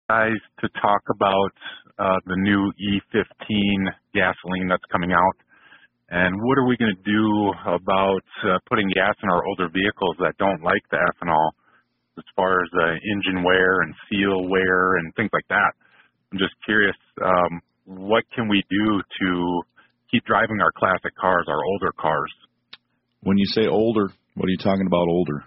guys to talk about the new E15 gasoline that's coming out. And what are we going to do about putting gas in our older vehicles that don't like the ethanol as far as engine wear and seal wear and things like that? I'm just curious, what can we do to keep driving our classic cars, our older cars? When you say older, what are you talking about older?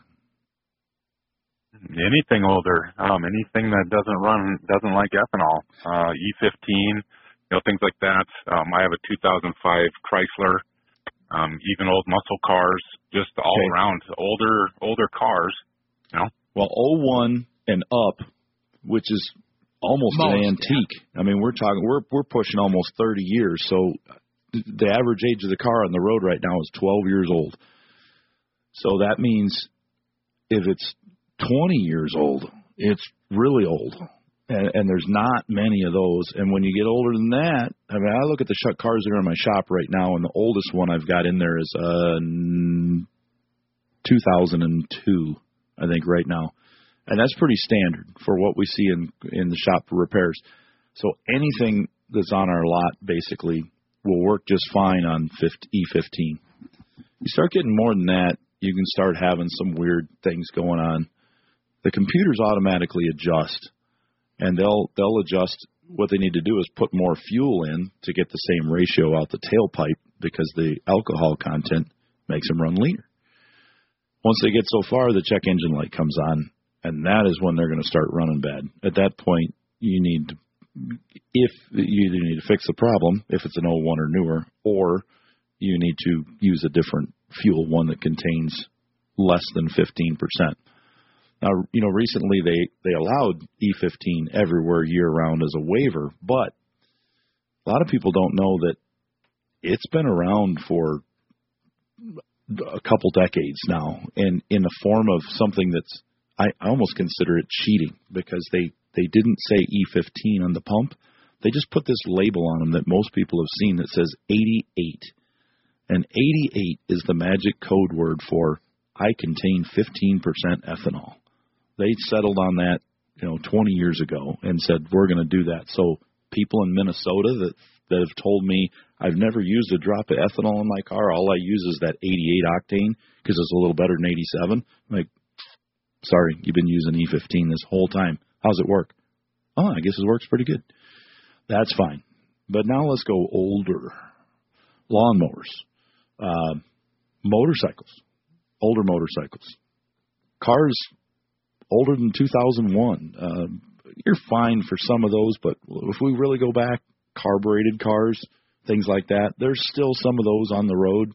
Anything older, anything that doesn't like ethanol, E15, things like that. I have a 2005 Chrysler, even old muscle cars, just all around older cars. Well, '01 and up, which is almost an antique. Yeah. I mean, we're pushing almost 30 years. So the average age of the car on the road right now is 12 years old. So that means if it's 20 years old, it's really old. And there's not many of those. And when you get older than that, I mean, I look at the cars that are in my shop right now, and the oldest one I've got in there is 2002, I think, right now. And that's pretty standard for what we see in the shop for repairs. So anything that's on our lot, basically, will work just fine on E15. You start getting more than that, you can start having some weird things going on. The computers automatically adjust. And they'll adjust. What they need to do is put more fuel in to get the same ratio out the tailpipe because the alcohol content makes them run leaner. Once they get so far, the check engine light comes on, and that is when they're going to start running bad. At that point, you either need to fix the problem, if it's an 01 or newer, or you need to use a different fuel, one that contains less than 15%. Now, recently they allowed E15 everywhere year-round as a waiver, but a lot of people don't know that it's been around for a couple decades now, and in the form of something that's, I almost consider it cheating, because they didn't say E15 on the pump. They just put this label on them that most people have seen that says 88. And 88 is the magic code word for I contain 15% ethanol. They settled on that, 20 years ago and said, we're going to do that. So people in Minnesota that have told me I've never used a drop of ethanol in my car, all I use is that 88 octane because it's a little better than 87. I'm like, sorry, you've been using E15 this whole time. How's it work? Oh, I guess it works pretty good. That's fine. But now let's go older. Lawnmowers, motorcycles, older motorcycles, cars older than 2001. You're fine for some of those, but if we really go back, carbureted cars, things like that, there's still some of those on the road.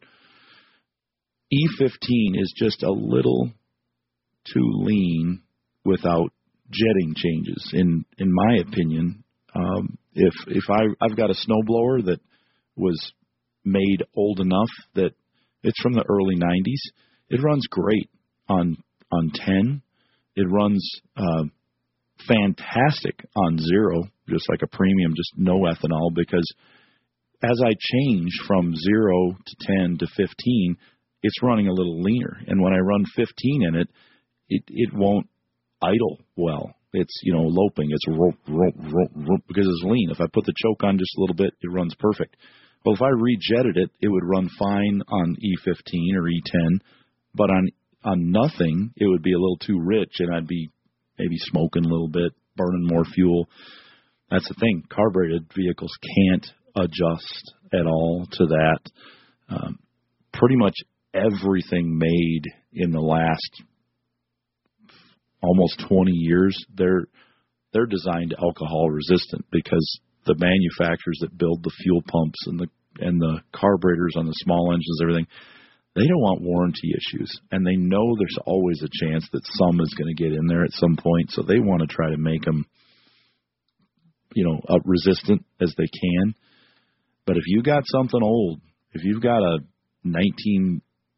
E15 is just a little too lean without jetting changes, in my opinion. If I've got a snowblower that was made old enough that it's from the early 90s, it runs great on 10. It runs fantastic on 0, just like a premium, just no ethanol, because as I change from 0 to 10 to 15, it's running a little leaner. And when I run 15 in it, it won't idle well. It's, loping. It's rope, because it's lean. If I put the choke on just a little bit, it runs perfect. Well, if I rejetted it, it would run fine on E15 or E10, but on nothing, it would be a little too rich, and I'd be maybe smoking a little bit, burning more fuel. That's the thing. Carbureted vehicles can't adjust at all to that. Pretty much everything made in the last almost 20 years, they're designed alcohol resistant, because the manufacturers that build the fuel pumps and the carburetors on the small engines, everything, they don't want warranty issues, and they know there's always a chance that some is going to get in there at some point, so they want to try to make them, resistant as they can. But if you got something old, if you've got a 1987,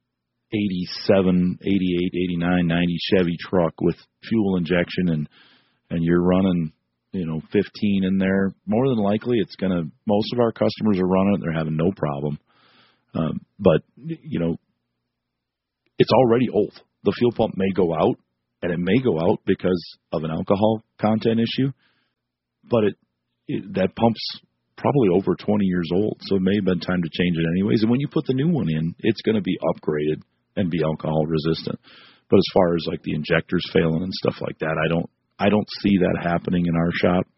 88, 89, 90 Chevy truck with fuel injection and you're running, 15 in there, more than likely most of our customers are running it. They're having no problem. But it's already old. The fuel pump may go out, and it may go out because of an alcohol content issue. but that pump's probably over 20 years old, so it may have been time to change it anyways. And when you put the new one in, it's going to be upgraded and be alcohol resistant. But as far as like the injectors failing and stuff like that, I don't see that happening in our shop.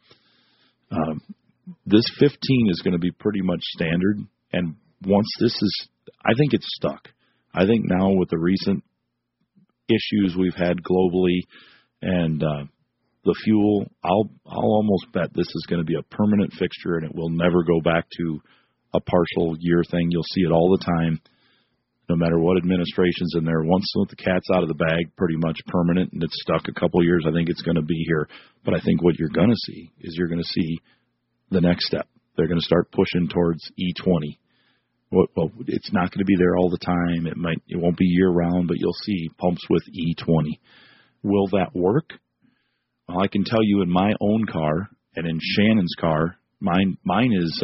This 15 is going to be pretty much standard, and once this is, I think it's stuck. I think now with the recent issues we've had globally and the fuel, I'll almost bet this is going to be a permanent fixture, and it will never go back to a partial year thing. You'll see it all the time, no matter what administration's in there. Once the cat's out of the bag, pretty much permanent, and it's stuck a couple of years, I think it's going to be here. But I think what you're going to see is you're going to see the next step. They're going to start pushing towards E20. Well, it's not going to be there all the time. It won't be year round, but you'll see pumps with E20. Will that work? Well, I can tell you in my own car and in Shannon's car, mine is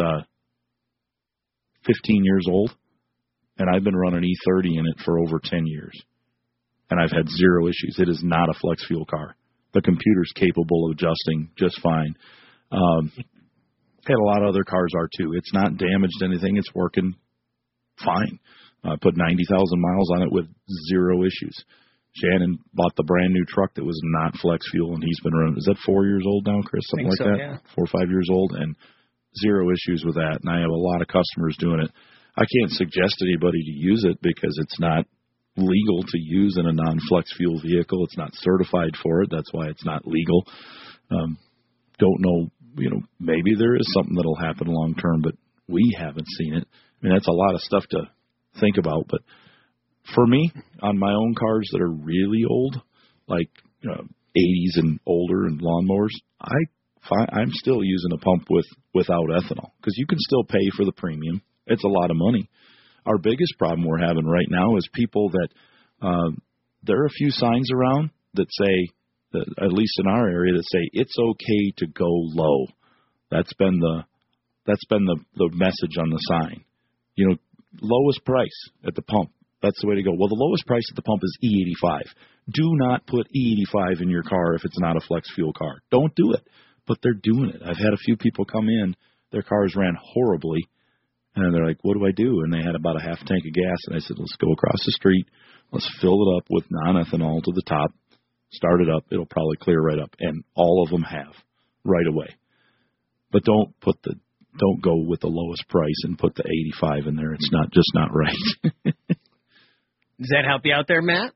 15 years old, and I've been running E30 in it for over 10 years, and I've had zero issues. It is not a flex fuel car. The computer's capable of adjusting just fine. And a lot of other cars are too. It's not damaged anything. It's working fine. I put 90,000 miles on it with zero issues. Shannon bought the brand new truck that was not flex fuel, and he's been running. Is that 4 years old now, Chris? Something like that? Yeah. 4 or 5 years old, and zero issues with that. And I have a lot of customers doing it. I can't suggest anybody to use it because it's not legal to use in a non-flex fuel vehicle. It's not certified for it. That's why it's not legal. Don't know. Maybe there is something that'll happen long term, but we haven't seen it. I mean, that's a lot of stuff to think about. But for me, on my own cars that are really old, like 80s and older and lawnmowers, I'm still using a pump without ethanol because you can still pay for the premium. It's a lot of money. Our biggest problem we're having right now is people that there are a few signs around that say, at least in our area, that say it's okay to go low. That's been the message on the sign. Lowest price at the pump. That's the way to go. Well, the lowest price at the pump is E85. Do not put E85 in your car if it's not a flex fuel car. Don't do it. But they're doing it. I've had a few people come in, their cars ran horribly, and they're like, what do I do? And they had about a half tank of gas, and I said, let's go across the street. Let's fill it up with non-ethanol to the top. Start it up. It'll probably clear right up. And all of them have right away. But don't go with the lowest price and put the 85 in there. It's just not right. Does that help you out there, Matt?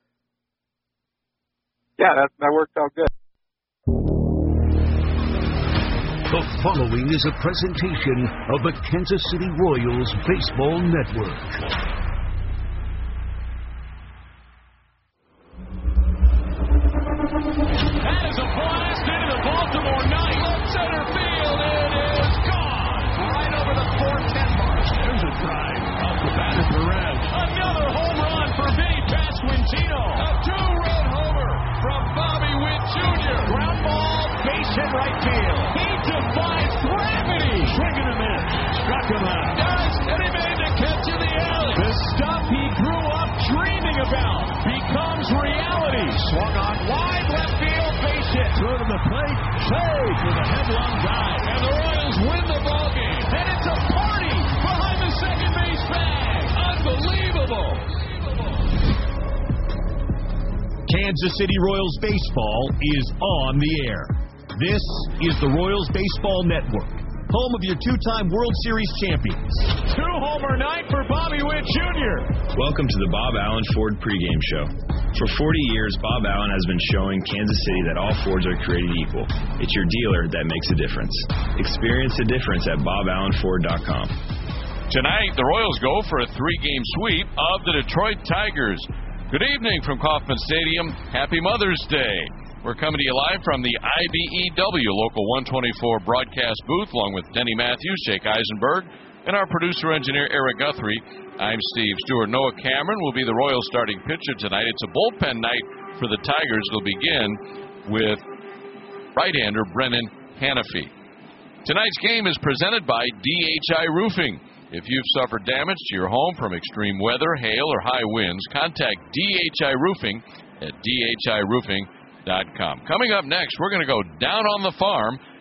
Yeah, that worked out good. The following is a presentation of the Kansas City Royals Baseball Network. That is a blast into the Baltimore night. Left center field. It is gone. Right over the 410 mark. There's a drive off the bat of Perez. Another home run for Vinny Pasquantino. A two-run homer from Bobby Witt Jr. Ground ball, base hit right field. He defies gravity. Swinging him in. Struck him out. Does, and he made the catch in the alley. The stuff he grew up dreaming about becomes reality. Swung on wide left field, base hit. Throw to the plate, save for the headlong dive. And the Royals win the ballgame. And it's a party behind the second base bag. Unbelievable. Kansas City Royals baseball is on the air. This is the Royals Baseball Network, home of your two-time World Series champions. Two-homer night for Bobby Witt Jr. Welcome to the Bob Allen Ford pregame show. For 40 years, Bob Allen has been showing Kansas City that all Fords are created equal. It's your dealer that makes a difference. Experience the difference at BobAllenFord.com. Tonight, the Royals go for a three-game sweep of the Detroit Tigers. Good evening from Kauffman Stadium. Happy Mother's Day. We're coming to you live from the IBEW Local 124 broadcast booth, along with Denny Matthews, Jake Eisenberg, and our producer-engineer, Eric Guthrie. I'm Steve Stewart. Noah Cameron will be the Royals starting pitcher tonight. It's a bullpen night for the Tigers. It'll begin with right-hander Brennan Hanafy. Tonight's game is presented by DHI Roofing. If you've suffered damage to your home from extreme weather, hail, or high winds, contact DHI Roofing at dhiroofing.com. Coming up next, we're going to go down on the farm